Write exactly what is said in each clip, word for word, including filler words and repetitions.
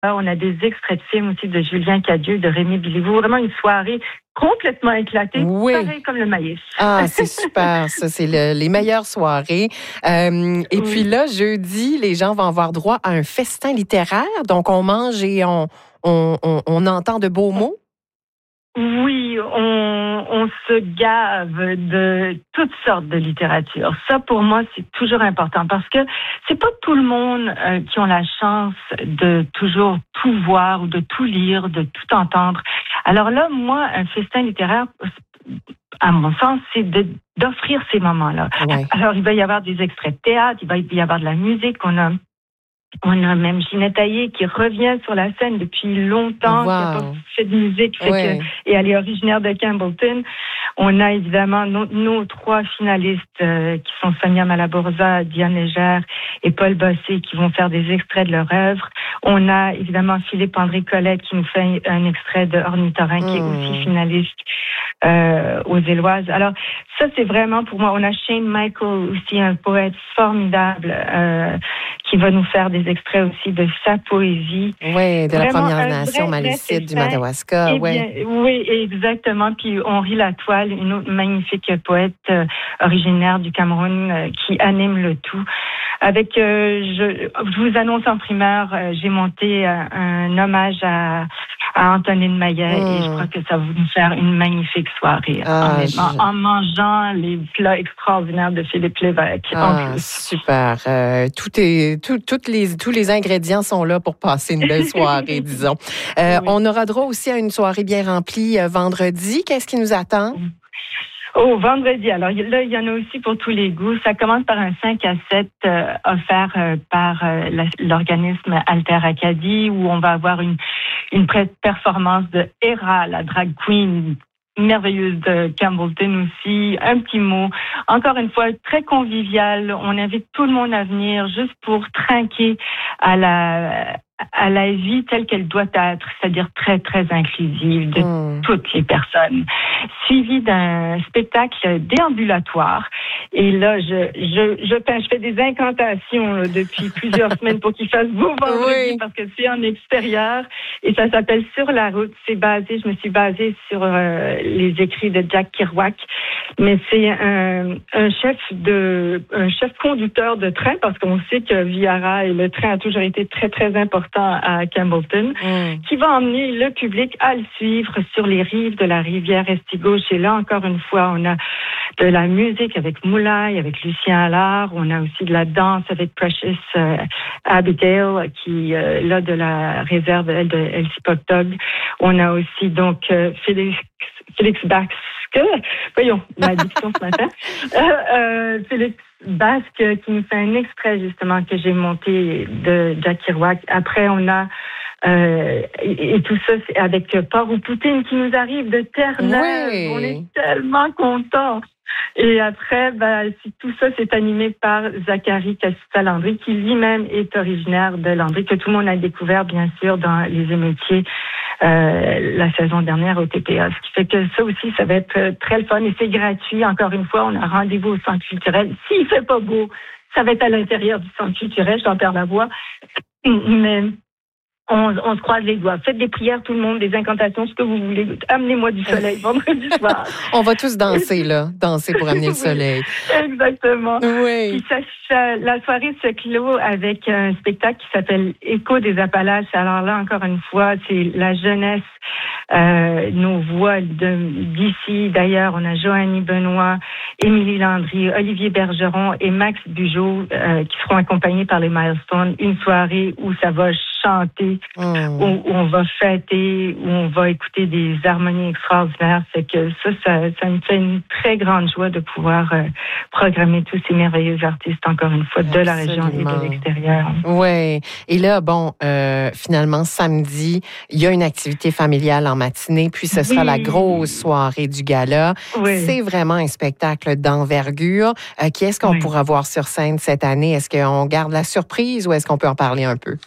On a des extraits de films aussi de Julien Cadieux, de Rémi Béliveau. Vraiment une soirée complètement éclatée, oui. pareil comme le maïs. Ah, c'est super, ça, c'est le, les meilleures soirées. Euh, et oui. Puis là, jeudi, les gens vont avoir droit à un festin littéraire. Donc, on mange et on, on, on, on entend de beaux mots. Oui, on, on se gave de toutes sortes de littérature. Ça, pour moi, c'est toujours important parce que c'est pas tout le monde euh, qui ont la chance de toujours tout voir ou de tout lire, de tout entendre. Alors là, moi, un festin littéraire, à mon sens, c'est de, d'offrir ces moments-là. Ouais. Alors, il va y avoir des extraits de théâtre, il va y avoir de la musique, on a On a même Ginette Hayé qui revient sur la scène depuis longtemps, wow. qui n'a pas fait de musique, fait ouais. que, et elle est originaire de Campbellton. On a évidemment nos, nos trois finalistes euh, qui sont Sonia Malaborza, Diane Légère et Paul Bossé qui vont faire des extraits de leur œuvre. On a évidemment Philippe-André Colette qui nous fait un extrait de Ornithorynque mmh. qui est aussi finaliste euh, aux Éloises. Alors ça, c'est vraiment pour moi. On a Shane Michael aussi, un poète formidable euh, qui va nous faire des extraits aussi de sa poésie. Oui, de la vraiment Première Nation malécite du Madawaska. Ouais. Oui, exactement. Puis Henri Latoile, une autre magnifique poète euh, originaire du Cameroun euh, qui anime le tout. Avec, euh, je, je vous annonce en primeur, euh, j'ai monté euh, un hommage à, à Antonine Maillet mmh. et je crois que ça va nous faire une magnifique soirée ah, en, je... en mangeant les plats extraordinaires de Philippe Lévesque. Ah, en plus. Super. Euh, tout est, tout, toutes les, tous les ingrédients sont là pour passer une belle soirée, disons. Euh, oui. On aura droit aussi à une soirée bien remplie euh, vendredi. Qu'est-ce qui nous attend? Mmh. Oh, vendredi. Alors là, il y en a aussi pour tous les goûts. Ça commence par un cinq à sept euh, offert euh, par euh, la, l'organisme Alter Acadie où on va avoir une, une performance de Hera, la drag queen merveilleuse de Campbellton aussi. Un petit mot. Encore une fois, très convivial. On invite tout le monde à venir juste pour trinquer à la... à la vie telle qu'elle doit être, c'est-à-dire très, très inclusive de mmh. toutes les personnes, suivi d'un spectacle déambulatoire. Et là, je, je, je, je fais des incantations là, depuis plusieurs semaines pour qu'il fasse beau vendredi oui. parce que c'est en extérieur et ça s'appelle Sur la route. C'est basé, je me suis basée sur euh, les écrits de Jack Kerouac, mais c'est un, un chef de, un chef conducteur de train parce qu'on sait que Via Rail, le train a toujours été très, très important à Campbellton, mm. qui va emmener le public à le suivre sur les rives de la rivière Estigouche. Et là, encore une fois, on a de la musique avec Moulay, avec Lucien Allard. On a aussi de la danse avec Precious euh, Abigail, qui euh, là de la réserve de Elsie Pogtog. On a aussi donc euh, Félix, Félix Basque. Voyons, l'addiction ce matin. Euh, euh, Félix Basque qui nous fait un extrait justement que j'ai monté de Jack Kerouac. Après, on a euh, et, et tout ça c'est avec Port ou Poutine qui nous arrive de Terre-Neuve. Oui. On est tellement contents. Et après, ben, tout ça, c'est animé par Zachary Cassita-Landry, qui lui-même est originaire de Landry, que tout le monde a découvert, bien sûr, dans Les Émeutiers euh, la saison dernière au T P A. Ce qui fait que ça aussi, ça va être très le fun et c'est gratuit. Encore une fois, on a rendez-vous au centre culturel. S'il fait pas beau, ça va être à l'intérieur du centre culturel, j'en perds la voix. Mais On, on se croise les doigts. Faites des prières, tout le monde, des incantations, ce que vous voulez. Amenez-moi du soleil vendredi soir. On va tous danser, là. Danser pour amener le soleil. Exactement. Oui. Puis ça, ça, la soirée se clôt avec un spectacle qui s'appelle Écho des Appalaches. Alors là, encore une fois, c'est la jeunesse, euh, nos voix de, d'ici. D'ailleurs, on a Joanie Benoît, Émilie Landry, Olivier Bergeron et Max Bugeaud euh, qui seront accompagnés par les Milestones. Une soirée où ça va chanter, mmh. où, où on va fêter, où on va écouter des harmonies extraordinaires. C'est que ça, ça, ça me fait une très grande joie de pouvoir euh, programmer tous ces merveilleux artistes, encore une fois, de Absolument. La région et de l'extérieur. Oui. Et là, bon, euh, finalement, samedi, il y a une activité familiale en matinée, puis ce sera oui. la grosse soirée du gala. Oui. C'est vraiment un spectacle d'envergure. Euh, qui est-ce qu'on oui. pourra voir sur scène cette année? Est-ce qu'on garde la surprise ou est-ce qu'on peut en parler un peu?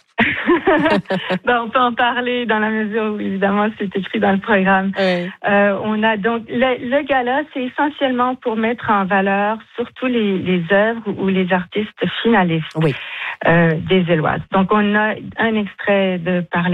ben, on peut en parler dans la mesure où, évidemment, c'est écrit dans le programme. Oui. Euh, on a donc le, le gala, c'est essentiellement pour mettre en valeur surtout les, les œuvres ou les artistes finalistes. Oui. euh, des Éloises. Donc, on a un extrait de Parler